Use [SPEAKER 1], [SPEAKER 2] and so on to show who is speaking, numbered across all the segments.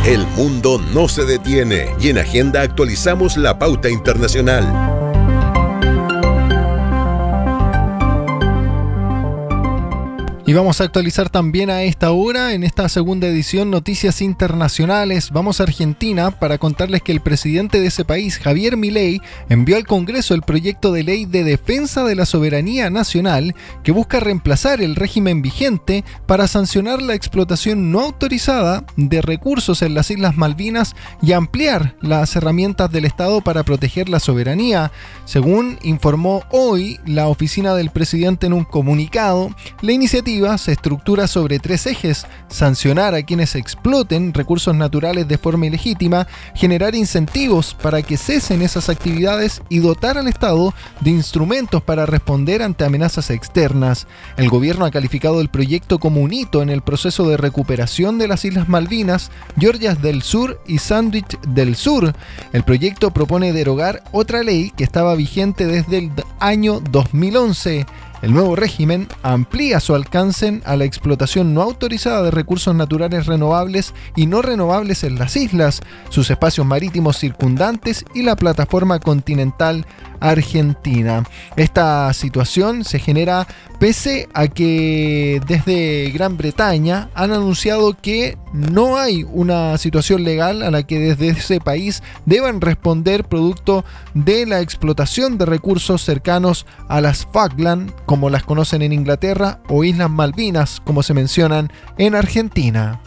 [SPEAKER 1] El mundo no se detiene y en Agenda actualizamos la pauta internacional.
[SPEAKER 2] Y vamos a actualizar también a esta hora, en esta segunda edición, noticias internacionales. Vamos a Argentina para contarles que el presidente de ese país, Javier Milei, envió al Congreso el proyecto de ley de defensa de la soberanía nacional que busca reemplazar el régimen vigente para sancionar la explotación no autorizada de recursos en las Islas Malvinas y ampliar las herramientas del Estado para proteger la soberanía. Según informó hoy la oficina del presidente en un comunicado, la iniciativa se estructura sobre 3 ejes: sancionar a quienes exploten recursos naturales de forma ilegítima, generar incentivos para que cesen esas actividades y dotar al Estado de instrumentos para responder ante amenazas externas. El gobierno ha calificado el proyecto como un hito en el proceso de recuperación de las Islas Malvinas, Georgias del Sur y Sandwich del Sur. El proyecto propone derogar otra ley que estaba vigente desde el año 2011. El nuevo régimen amplía su alcance a la explotación no autorizada de recursos naturales renovables y no renovables en las islas, sus espacios marítimos circundantes y la plataforma continental argentina. Esta situación se genera pese a que desde Gran Bretaña han anunciado que no hay una situación legal a la que desde ese país deban responder producto de la explotación de recursos cercanos a las Falkland, como las conocen en Inglaterra, o Islas Malvinas, como se mencionan en Argentina.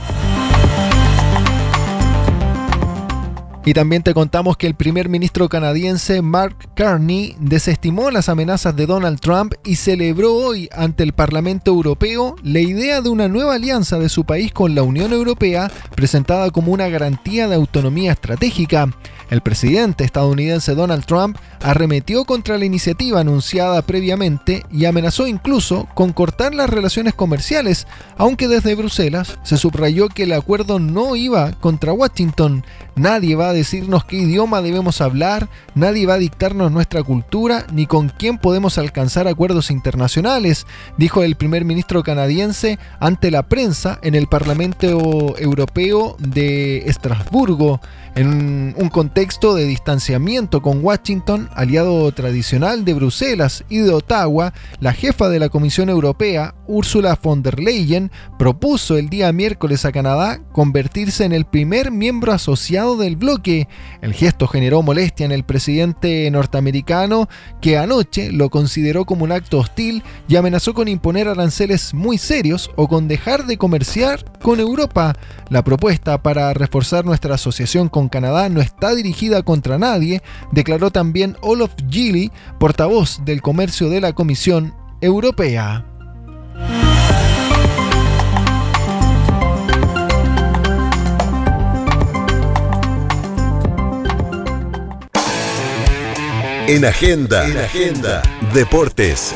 [SPEAKER 2] Y también te contamos que el primer ministro canadiense Mark Carney desestimó las amenazas de Donald Trump y celebró hoy ante el Parlamento Europeo la idea de una nueva alianza de su país con la Unión Europea, presentada como una garantía de autonomía estratégica. El presidente estadounidense Donald Trump arremetió contra la iniciativa anunciada previamente y amenazó incluso con cortar las relaciones comerciales, aunque desde Bruselas se subrayó que el acuerdo no iba contra Washington. Nadie va a decirnos qué idioma debemos hablar, nadie va a dictarnos nuestra cultura, ni con quién podemos alcanzar acuerdos internacionales, dijo el primer ministro canadiense ante la prensa en el Parlamento Europeo de Estrasburgo. En un contexto de distanciamiento con Washington, aliado tradicional de Bruselas y de Ottawa, la jefa de la Comisión Europea, Ursula von der Leyen, propuso el día miércoles a Canadá convertirse en el primer miembro asociado del bloque. El gesto generó molestia en el presidente norteamericano, que anoche lo consideró como un acto hostil y amenazó con imponer aranceles muy serios o con dejar de comerciar con Europa. La propuesta para reforzar nuestra asociación con Canadá no está dirigida contra nadie, declaró también Olof Gili, portavoz del comercio de la Comisión Europea.
[SPEAKER 1] En Agenda, Deportes.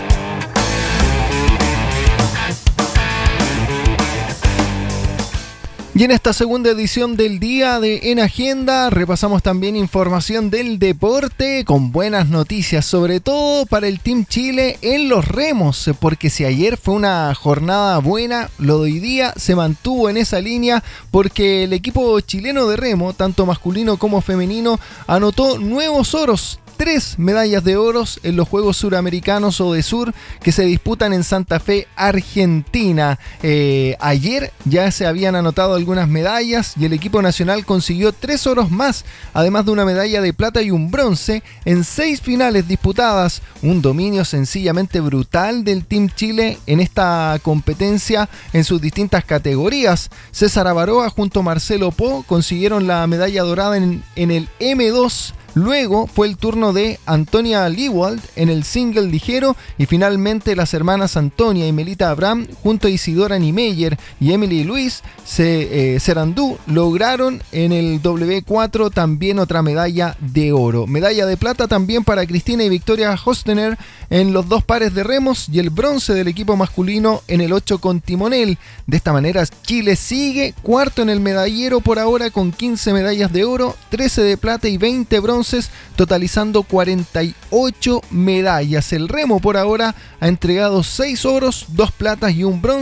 [SPEAKER 2] Y en esta segunda edición del día de En Agenda repasamos también información del deporte con buenas noticias, sobre todo para el Team Chile en los remos, porque si ayer fue una jornada buena, lo de hoy día se mantuvo en esa línea, porque el equipo chileno de remo, tanto masculino como femenino, anotó nuevos oros. 3 medallas de oro en los Juegos Suramericanos o de Sur que se disputan en Santa Fe, Argentina. Ayer ya se habían anotado algunas medallas y el equipo nacional consiguió 3 oros más, además de una medalla de plata y un bronce en 6 finales disputadas. Un dominio sencillamente brutal del Team Chile en esta competencia en sus distintas categorías. César Avaroa junto a Marcelo Po consiguieron la medalla dorada en el M2. Luego fue el turno de Antonia Lewald en el single ligero y finalmente las hermanas Antonia y Melita Abraham junto a Isidora Niemeyer y Emily Luis Serandú lograron en el W4 también otra medalla de oro. Medalla de plata también para Cristina y Victoria Hostener en los 2 pares de remos y el bronce del equipo masculino en el 8 con timonel. De esta manera Chile sigue cuarto en el medallero por ahora con 15 medallas de oro, 13 de plata y 20 bronces, totalizando 48 medallas. El remo por ahora ha entregado 6 oros, 2 platas y un bronce.